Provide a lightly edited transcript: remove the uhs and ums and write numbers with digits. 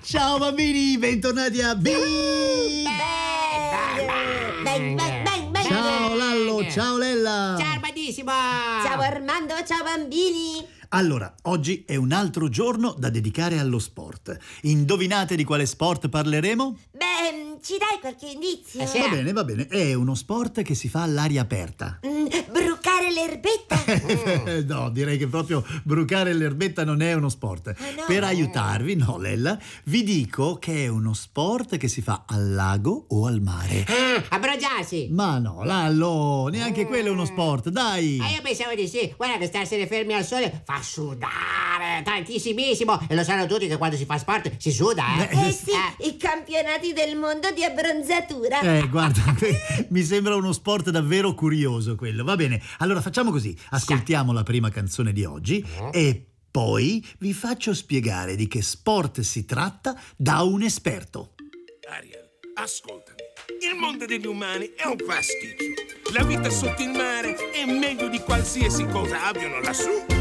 Ciao bambini, bentornati a Ciao Lallo, ciao Lella. Ciao Armandissimo. Ciao Armando, ciao bambini. Allora, oggi è un altro giorno da dedicare allo sport. Indovinate di quale sport parleremo? Beh, ci dai qualche indizio? Sì. Va bene, è uno sport che si fa all'aria aperta. Brucare l'erbetta? No, direi che proprio brucare l'erbetta non è uno sport. no? Per aiutarvi, no Lella, vi dico che è uno sport che si fa al lago o al mare. Abbronzarsi. Ma no, Lallo, neanche quello è uno sport, dai! Io pensavo di sì. Guarda che starsene fermi al sole fa sudare tantissimissimo. E lo sanno tutti che quando si fa sport si suda, Eh sì, i campionati del mondo di abbronzatura. Guarda, mi sembra uno sport davvero curioso quello. Va bene, allora facciamo così. Ascoltiamo la prima canzone di oggi e poi vi faccio spiegare di che sport si tratta da un esperto. Ariel, ascoltami. Il mondo degli umani è un pasticcio. La vita sotto il mare è meglio di qualsiasi cosa abbiano lassù.